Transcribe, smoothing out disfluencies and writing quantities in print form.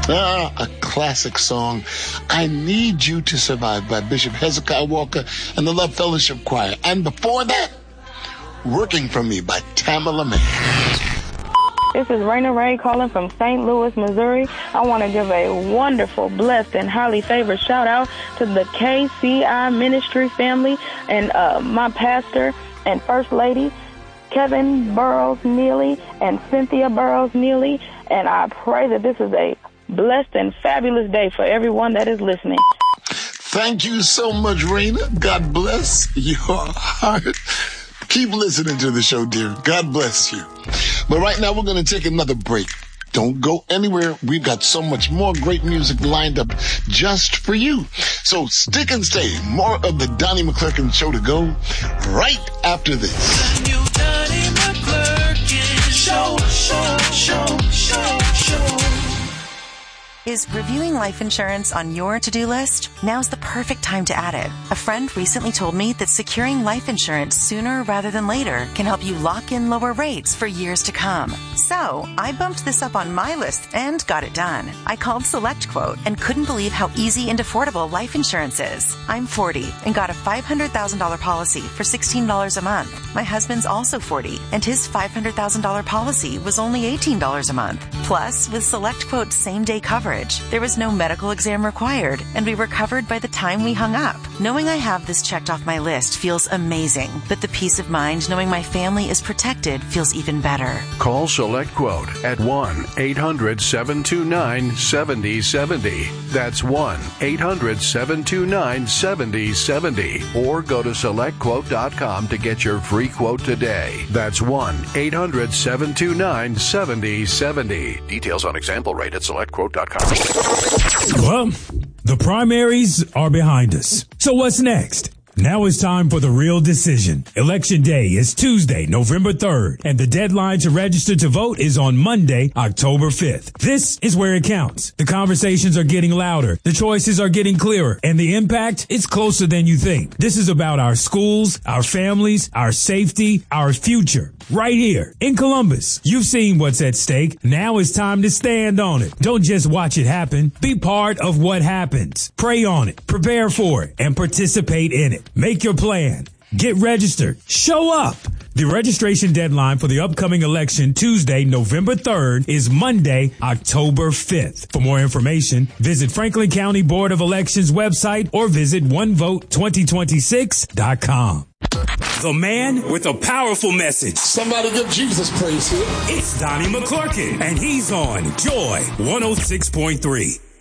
A classic song, I Need You to Survive by Bishop Hezekiah Walker and the Love Fellowship Choir. And before that, Working For Me by Tamala Mann. This is Raina Ray calling from St. Louis, Missouri. I want to give a wonderful, blessed, and highly favored shout out to the KCI Ministry family and my pastor and First Lady, Kevin Burrows Neely and Cynthia Burrows Neely. And I pray that this is a blessed and fabulous day for everyone that is listening. Thank you so much, Raina. God bless your heart. Keep listening to the show, dear. God bless you. But right now, we're going to take another break. Don't go anywhere. We've got so much more great music lined up just for you. So stick and stay. More of the Donnie McClurkin Show to go right after this. The new Donnie McClurkin Show. Is reviewing life insurance on your to-do list? Now's the perfect time to add it. A friend recently told me that securing life insurance sooner rather than later can help you lock in lower rates for years to come. So I bumped this up on my list and got it done. I called SelectQuote and couldn't believe how easy and affordable life insurance is. I'm 40 and got a $500,000 policy for $16 a month. My husband's also 40 and his $500,000 policy was only $18 a month. Plus, with SelectQuote's same-day coverage, there was no medical exam required, and we were covered by the time we hung up. Knowing I have this checked off my list feels amazing, but the peace of mind knowing my family is protected feels even better. Call SelectQuote at 1-800-729-7070. That's 1-800-729-7070. Or go to SelectQuote.com to get your free quote today. That's 1-800-729-7070. Details on example rate at SelectQuote.com. Well, the primaries are behind us. So what's next? Now it's time for the real decision. Election day is Tuesday, November 3rd, and the deadline to register to vote is on Monday, October 5th. This is where it counts. The conversations are getting louder, the choices are getting clearer, and the impact is closer than you think. This is about our schools, our families, our safety, our future. Right here in Columbus. You've seen what's at stake. Now it's time to stand on it. Don't just watch it happen. Be part of what happens. Pray on it, prepare for it, and participate in it. Make your plan. Get registered. Show up. The registration deadline for the upcoming election, Tuesday, November 3rd, is Monday, October 5th. For more information, visit Franklin County Board of Elections website or visit onevote2026.com. The man with a powerful message. Somebody give Jesus praise here. It's Donnie McClurkin, and he's on Joy 106.3.